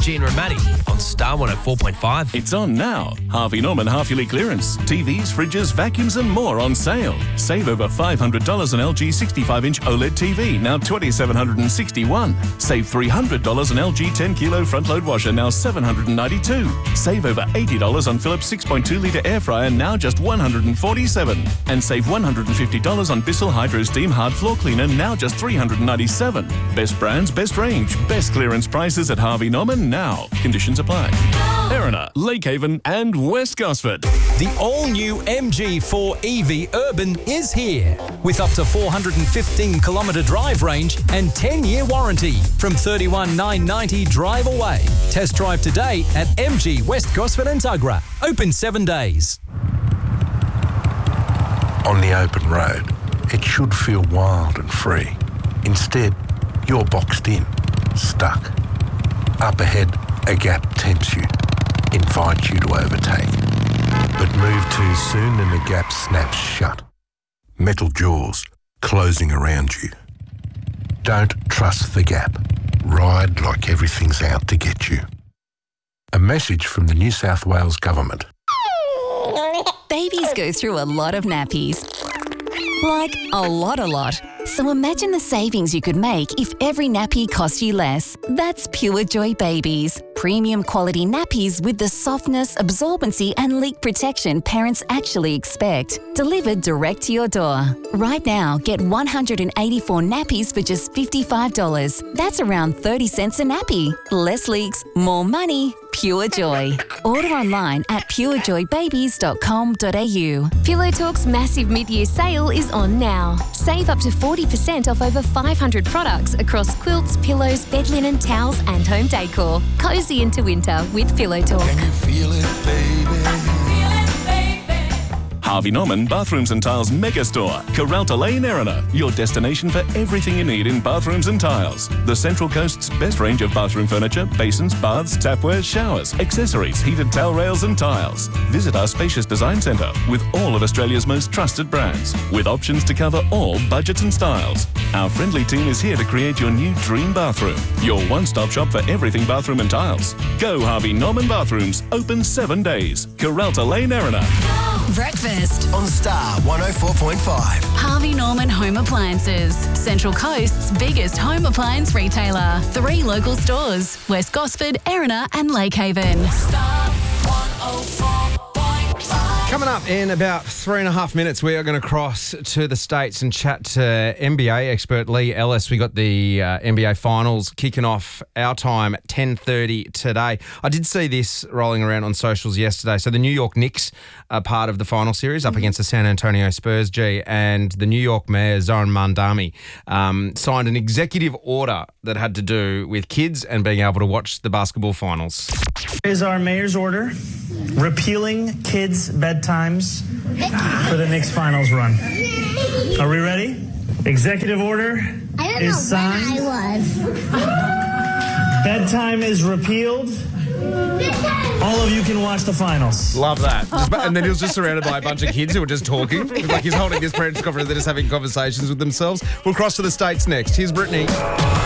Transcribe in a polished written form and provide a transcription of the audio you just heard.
MG and Ramadi on Star 104.5. It's on now. Harvey Norman half-yearly clearance. TVs, fridges, vacuums and more on sale. Save over $500 on LG 65-inch OLED TV, now $2,761. Save $300 on LG 10-kilo front-load washer, now $792. Save over $80 on Philips 6.2-litre air fryer, now just $147. And save $150 on Bissell Hydro Steam Hard Floor Cleaner, now just $397. Best brands, best range, best clearance prices at Harvey Norman now. Conditions apply. Erina, Lakehaven and West Gosford. The all-new MG4 EV Urban is here with up to 415-kilometre drive range and 10-year warranty from $31,990 drive away. Test drive today at MG West Gosford and Tuggerah. Open 7 days. On the open road, it should feel wild and free. Instead, you're boxed in, stuck. Up ahead, a gap tempts you, invites you to overtake. But move too soon and the gap snaps shut. Metal jaws closing around you. Don't trust the gap. Ride like everything's out to get you. A message from the New South Wales Government. Babies go through a lot of nappies. Like a lot. So imagine the savings you could make if every nappy cost you less. That's Pure Joy Babies. Premium quality nappies with the softness, absorbency and leak protection parents actually expect. Delivered direct to your door. Right now, get 184 nappies for just $55. That's around 30 cents a nappy. Less leaks, more money. Pure Joy. Order online at purejoybabies.com.au. Pillow Talk's massive mid-year sale is on now. Save up to 40% off over 500 products across quilts, pillows, bed linen, towels and home decor. Cozy into winter with Pillow Talk. Can you feel it, baby? Harvey Norman Bathrooms and Tiles Megastore, Carralta Lane, Erina. Your destination for everything you need in bathrooms and tiles. The Central Coast's best range of bathroom furniture, basins, baths, tapware, showers, accessories, heated towel rails and tiles. Visit our spacious design centre with all of Australia's most trusted brands, with options to cover all budgets and styles. Our friendly team is here to create your new dream bathroom. Your one-stop shop for everything bathroom and tiles. Go Harvey Norman Bathrooms, open 7 days. Carralta Lane, Erina. Breakfast On Star 104.5. Harvey Norman Home Appliances, Central Coast's biggest home appliance retailer. 3 local stores, West Gosford, Erina and Lakehaven. Star 104.5. Coming up in about 3.5 minutes, we are going to cross to the States and chat to NBA expert Lee Ellis. We got the NBA Finals kicking off our time at 10:30 today. I did see this rolling around on socials yesterday. So the New York Knicks are part of the final series up against the San Antonio Spurs, and the New York Mayor, Zoran Mandami, signed an executive order that had to do with kids and being able to watch the basketball finals. Is our mayor's order repealing kids' bedtimes for the Knicks finals run. Are we ready? Executive order is signed. Bedtime is repealed. All of you can watch the finals. Love that. And then he was just surrounded by a bunch of kids who were just talking. Like he's holding his parents' conference, they're just having conversations with themselves. We'll cross to the States next. Here's Brittany.